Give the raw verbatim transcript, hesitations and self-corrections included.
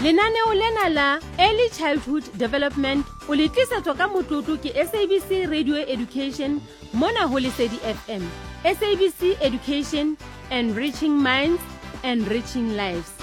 Lenaneo lena la Early Childhood Development o le tlisetswa ka motlotlo ke S A B C Radio Education mona ho Lesedi F M. S A B C Education, enriching minds, enriching lives.